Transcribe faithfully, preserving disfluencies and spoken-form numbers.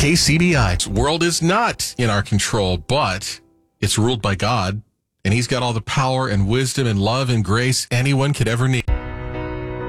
K C B I. The world is not in our control, but it's ruled by God, and he's got all the power and wisdom and love and grace anyone could ever need.